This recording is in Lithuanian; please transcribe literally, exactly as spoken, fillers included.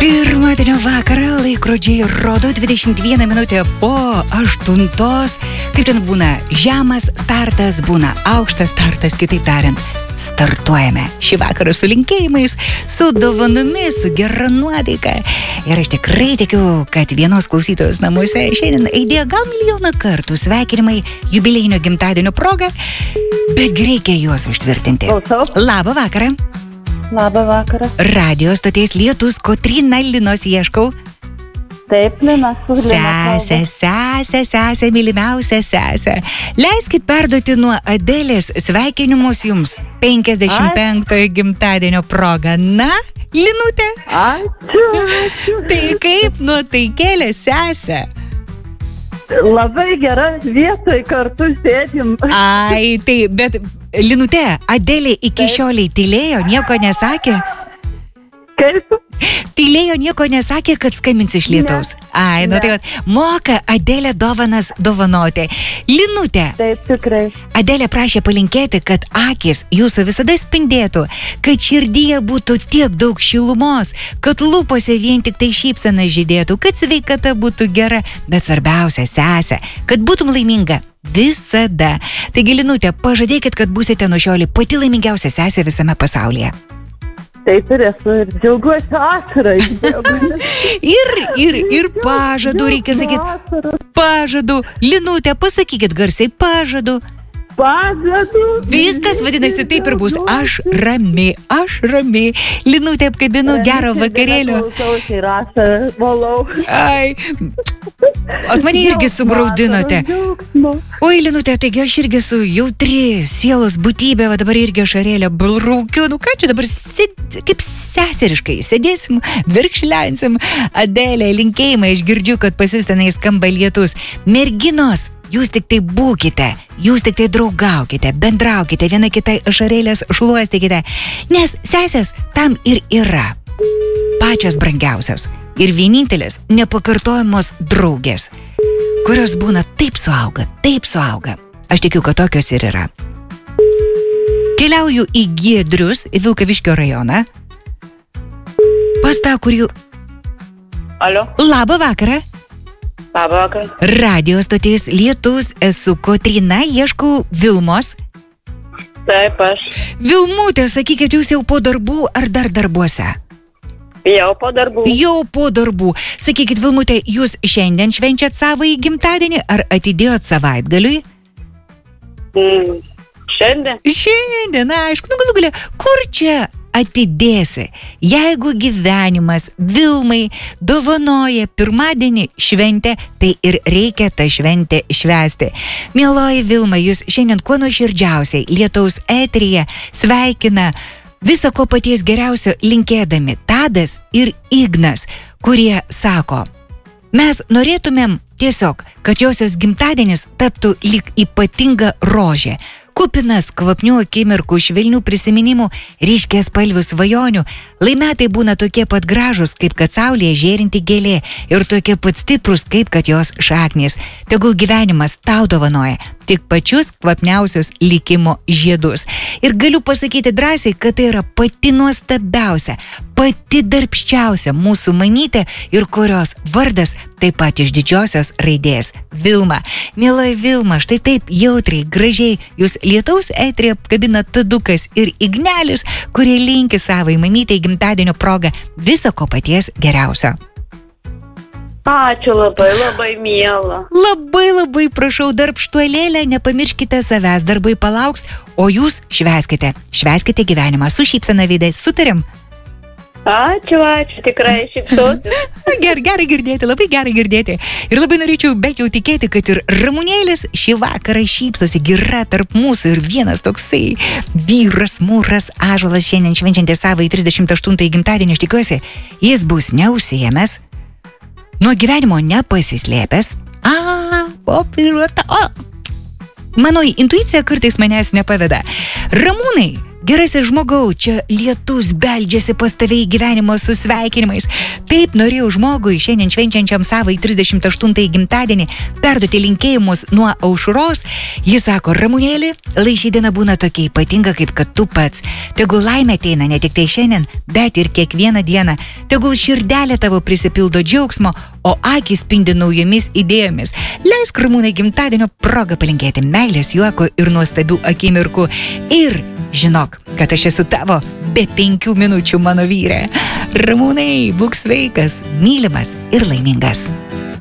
Pirmadienio vakarą laikrodžiai rodo dvidešimt vieną minutę po aštuntos. Kaip ten būna žemas startas, būna aukštas startas, kitaip tariant, startuojame šį vakarą su linkėjimais, su dovanomis, su gera nuotaika. Ir aš tikrai tikiu, kad vienos klausytojos namuose šiandien aidėjo gal milijoną kartų sveikinimai jubiliejinio gimtadienio proga, bet reikia juos užtvirtinti. Labą vakarą. Labą vakarą. Radio stoties Lietus, Kotryna Linos ieškau. Taip, Linas. Sesė, sesė, sesė, mylimiausia sesė. Leiskit perduoti nuo Adelės sveikinimus jums penkiasdešimt penktojo gimtadienio proga. Na, Linutė? Ačiū, ačiū. Tai kaip nuotaikėlė, sesė? Labai gera vietoj kartu sėdim. Ai, tai, bet Linutė, Adelė iki šioliai tylėjo, nieko nesakė? Kaip? Tylėjo, nieko nesakė, kad skambins iš Lietaus. Ne. Ai, nu ne. Tai moka Adelė dovanas dovanoti. Linutė. Taip, tikrai. Adelė prašė palinkėti, kad akis jūsų visada spindėtų, kad širdyje būtų tiek daug šilumos, kad lūpose vien tik tai šypsena žydėtų, kad sveikata būtų gera, bet svarbiausia, sesė, kad būtum laiminga visada. Taigi, Linutė, pažadėkit, kad būsite nuo šiolį pati laimingiausia sesė visame pasaulyje. Taip ir esu ir džiaugiuosi ašarai. ir, ir, ir pažadu, reikia sakyti, pažadu. Linutė, pasakykit garsiai, pažadu. Pažadu. Viskas vadinasi taip ir bus. Aš rami, aš rami. Linutė, apkabinu, gero vakarėlio. Klausausi ir ašarą valau. Ai, at mane irgi sugraudinote. Oi, Linutė, taigi aš irgi su jautri sielos būtybė, va dabar irgi ašarėlę braukiu. Nu ką čia dabar, sėd, kaip seseriškai, sėdėsim, virkšlensim. Adelė, linkėjimai, aš girdžiu, kad pas jūs tenai skamba Lietus. Merginos, jūs tik tai būkite, jūs tik tai draugaukite, bendraukite, viena kitai ašarėlės šluostykite, nes sesės tam ir yra pačios brangiausios ir vienintelės nepakartojamos draugės, kurios būna taip suauga, taip suauga. Aš tikiu, kad tokios ir yra. Keliauju į Giedrius, į Vilkaviškio rajoną. Pas tą, kur jų... Alio. Labą vakarą. Labą vakarą. Radio stoties Lietus, esu Kotryna, ieškau Vilmos. Taip, aš. Vilmutė, sakykit, jūs jau po darbų ar dar darbuose? Jau po darbų. Jau po darbų. Sakykit, Vilmutė, jūs šiandien švenčiat savąjį gimtadienį ar atidėjot savaitgaliui? Mm, šiandien. Šiandien, aišku, nu galų galia, kur čia atidėsi, jeigu gyvenimas Vilmai dovanoja pirmadienį šventę, tai ir reikia tą šventę švęsti. Mieloji Vilma, jūs šiandien kuo nuoširdžiausiai Lietaus eteryje sveikina viso ko paties geriausio linkėdami Tadas ir Ignas, kurie sako, mes norėtumėm tiesiog, kad josios gimtadienis taptų lyg ypatinga rožė, kupinas kvapnių akimirkų, švelnių prisiminimų, ryškės spalvių svajonių. Lai metai būna tokie pat gražus, kaip kad saulėje žėrinti gėlė ir tokie pat stiprus, kaip kad jos šaknys. Tegul gyvenimas tau dovanoja tik pačius kvapniausius likimo žiedus. Ir galiu pasakyti drąsiai, kad tai yra pati nuostabiausia, pati darbščiausia mūsų mamytė ir kurios vardas taip pat iš didžiosios raidės Vilma. Mieloji Vilma, štai taip jautriai, gražiai jūs Lietaus eteryje apkabina Tadukas ir Ignelis, kurie linki savai mamytei gimtadienio proga viso ko paties geriausio. Ačiū labai, labai miela. Labai labai prašau, darbštuolėlę, nepamirškite savęs, darbai palauks, o jūs švęskite, švęskite gyvenimą su šypsena veidais, sutarėm? Ačiū, ačiū, tikrai šypsosiu. Gerai, gerai girdėti, labai gerai girdėti. Ir labai norėčiau bet jau tikėti, kad ir Ramunėlis šį vakarą šypsosi, gira tarp mūsų ir vienas toksai vyras, mūras, ąžuolas šiandien švenčiantis savai trisdešimt aštuntąjį gimtadienį, aš tikiuosi, jis bus neužsiėmęs, nuo gyvenimo nepasislėpęs. A, opiruota, o. Mano intuicija kartais manęs nepaveda. Ramūnai, Gerasis žmogau, čia lietus beldžiasi pas tave į gyvenimo su sveikinimais. Taip norėjau žmogui šiandien švenčiančiam savai trisdešimt aštuntąjį gimtadienį perduoti linkėjimus nuo Aušros. Jis sako, Ramūnėli, lai ši diena būna tokia ypatinga, kaip kad tu pats. Tegul laimė ateina ne tik tai šiandien, bet ir kiekvieną dieną. Tegul širdelė tavo prisipildo džiaugsmo, o akis spindi naujomis idėjomis. Leisk Ramūnai gimtadienio progą palinkėti meilės, juoko ir nuostabių akimirkų. Ir žinok, kad aš esu tavo be penkių minučių mano vyrė. Ramūnai, būk sveikas, mylimas ir laimingas.